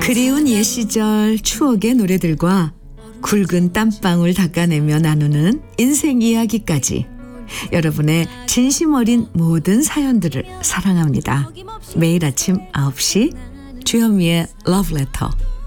그리운 옛 시절 추억의 노래들과 굵은 땀방울 닦아내며 나누는 인생 이야기까지 여러분의 진심 어린 모든 사연들을 사랑합니다. 매일 아침 9시 주현미의 러브레터.